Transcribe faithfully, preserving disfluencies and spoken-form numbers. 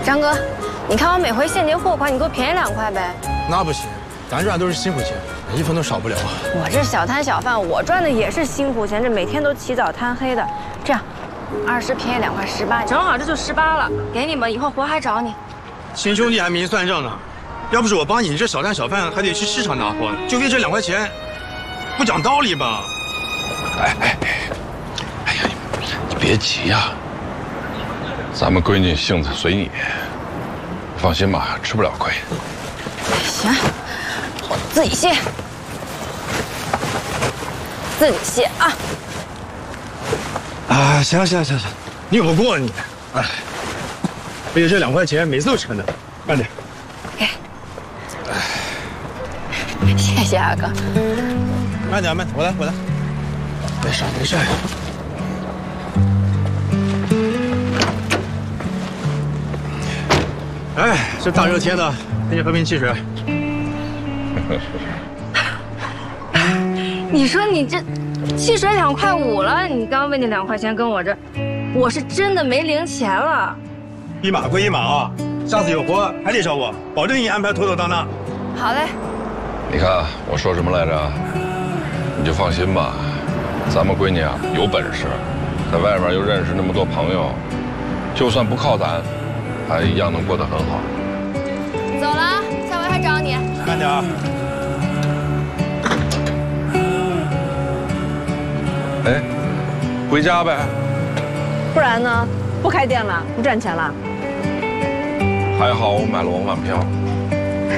张哥，你看我每回现结货款，你给我便宜两块呗。 那不行，咱赚都是辛苦钱，一分都少不了。 我这小摊小贩，我赚的也是辛苦钱，这每天都起早贪黑的。这样，二十便宜两块，十八，正好这就十八了，给你吧，以后活还找你。 亲兄弟还明算账呢，要不是我帮你，你这小摊小贩还得去市场拿货，就为这两块钱，不讲道理吧？ 哎哎哎，哎呀，你你别急呀，咱们闺女性子随你，放心吧，吃不了亏。 行，我自己卸，自己卸啊！ 啊，行行行行，拗不过你，哎，而且这两块钱每次都沉的，慢点。 给，谢谢阿哥。 慢点，慢点，我来，我来。没事没事。哎，这大热天的，给你喝瓶汽水。 你说你这汽水两块五了，你刚为那两块钱跟我这，我是真的没零钱了。 一码归一码啊，下次有活还得找我，保证给你安排妥妥当当。 好嘞。 你看我说什么来着？你就放心吧，咱们闺女啊有本事，在外面又认识那么多朋友，就算不靠咱，还一样能过得很好。 走了，下回还找你。 慢点啊。 哎，回家呗。 不然呢？不开店了，不赚钱了？ 还好我买了往返票。